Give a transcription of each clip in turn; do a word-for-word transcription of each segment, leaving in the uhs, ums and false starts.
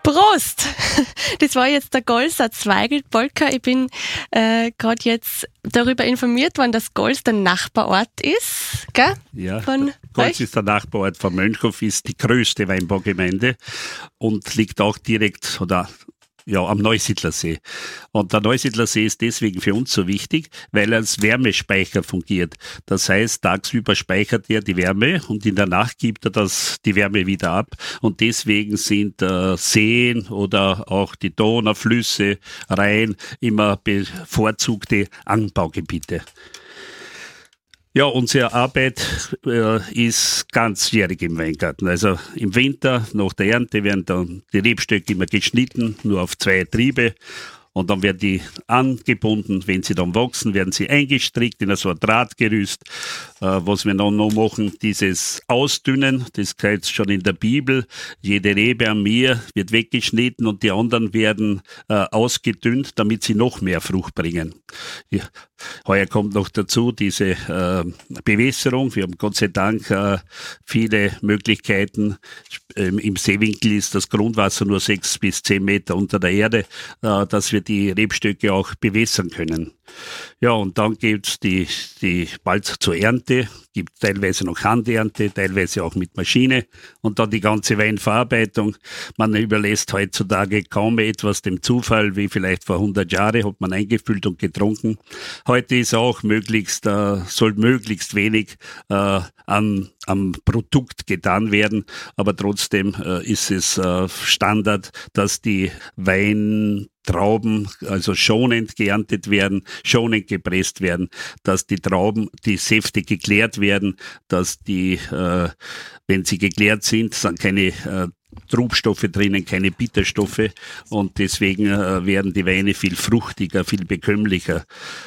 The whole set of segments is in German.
Prost! Das war jetzt der Golsatz Weigl Polka. Ich bin äh, gerade jetzt darüber informiert worden, dass Gols der Nachbarort ist, gell? Ja, von Gols euch? ist der Nachbarort von Mönchhof, ist die größte Weinbaugemeinde und liegt auch direkt oder ja, am Neusiedlersee. Und der Neusiedlersee ist deswegen für uns so wichtig, weil er als Wärmespeicher fungiert. Das heißt, tagsüber speichert er die Wärme und in der Nacht gibt er das, die Wärme wieder ab. Und deswegen sind äh, Seen oder auch die Donau, Flüsse, Rhein immer bevorzugte Anbaugebiete. Ja, unsere Arbeit äh, ist ganzjährig im Weingarten. Also im Winter nach der Ernte werden dann die Rebstöcke immer geschnitten, nur auf zwei Triebe. Und dann werden die angebunden, wenn sie dann wachsen, werden sie eingestrickt in so ein Drahtgerüst. Äh, was wir dann noch machen, dieses Ausdünnen, das gehört schon in der Bibel. Jede Rebe an mir wird weggeschnitten und die anderen werden äh, ausgedünnt, damit sie noch mehr Frucht bringen. Ja. Heuer kommt noch dazu diese äh, Bewässerung. Wir haben Gott sei Dank äh, viele Möglichkeiten. Ähm, Im Seewinkel ist das Grundwasser nur sechs bis zehn Meter unter der Erde, äh, dass wir die Rebstöcke auch bewässern können. Ja, und dann gibt's die, die bald zur Ernte, gibt teilweise noch Handernte, teilweise auch mit Maschine und dann die ganze Weinverarbeitung. Man überlässt heutzutage kaum etwas dem Zufall, wie vielleicht vor hundert Jahren hat man eingefüllt und getrunken. Heute ist auch möglichst, äh, soll möglichst wenig äh, an am Produkt getan werden, aber trotzdem äh, ist es äh, Standard, dass die Weintrauben also schonend geerntet werden, schonend gepresst werden, dass die Trauben, die Säfte geklärt werden, dass die, äh, wenn sie geklärt sind, sind keine äh, Trubstoffe drinnen, keine Bitterstoffe und deswegen äh, werden die Weine viel fruchtiger, viel bekömmlicher.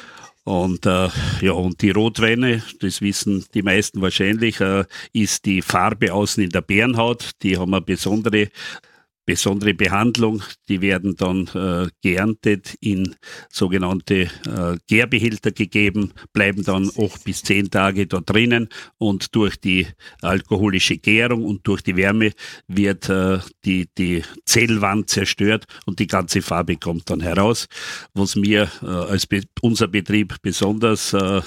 Und äh, ja, und die Rotweine, das wissen die meisten wahrscheinlich, äh, ist die Farbe außen in der Beerenhaut. Die haben eine besondere besondere Behandlung. Die werden dann äh, geerntet, in sogenannte äh, Gärbehälter gegeben, bleiben dann acht bis zehn Tage da drinnen und durch die alkoholische Gärung und durch die Wärme wird äh, die, die Zellwand zerstört und die ganze Farbe kommt dann heraus. Was mir äh, als Be- unser Betrieb besonders äh,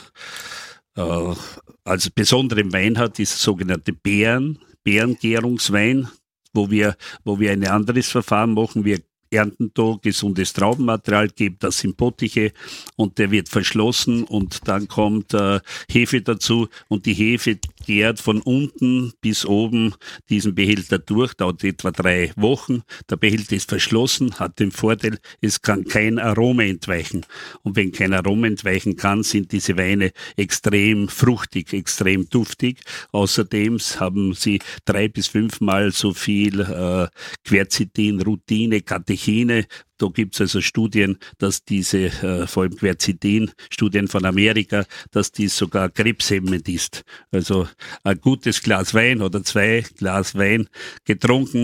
äh, als besonderen Wein hat, ist der sogenannte Beeren, Beerengärungswein, wo wir, wo wir ein anderes Verfahren machen. Wir ernten da gesundes Traubenmaterial, geben das in Bottiche und der wird verschlossen und dann kommt äh, Hefe dazu und die Hefe gärt von unten bis oben diesen Behälter durch, dauert etwa drei Wochen. Der Behälter ist verschlossen, hat den Vorteil, es kann kein Aroma entweichen. Und wenn kein Aroma entweichen kann, sind diese Weine extrem fruchtig, extrem duftig. Außerdem haben sie drei bis fünfmal so viel äh, Quercetin, Rutine, Katechin. Da gibt's also Studien, dass diese, äh, vor allem Quercetin, Studien von Amerika, dass dies sogar krebshemmend ist. Also ein gutes Glas Wein oder zwei Glas Wein getrunken